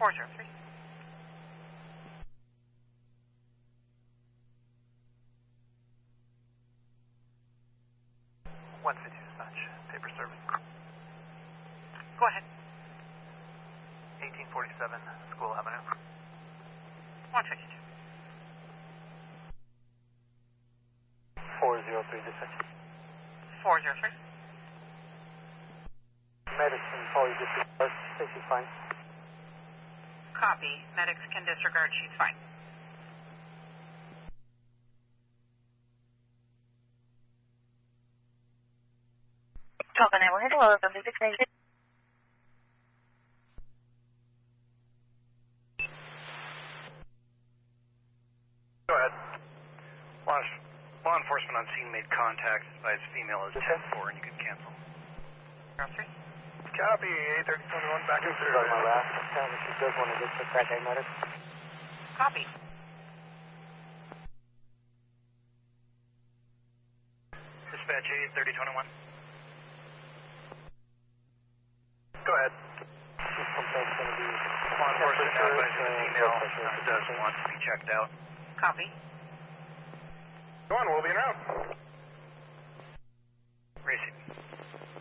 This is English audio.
403. 150 dispatch, paper service. Go ahead. 1847 School Avenue. 152. 403 dispatch. 403. Medicine, probably disregard. She's fine. Copy. Medics can disregard. She's fine. Talk on 911. Hello, something to say. Go ahead. Law enforcement on scene made contact by its female is 10-4 and you can cancel. 03. Copy, 83021 back in through. My last time she does want to get to crack medic. Copy. Dispatch 83021. Go ahead. Complaint's going to be Law enforcement advising the female does want to be checked out. Copy. Go on, we'll be in route. Racing.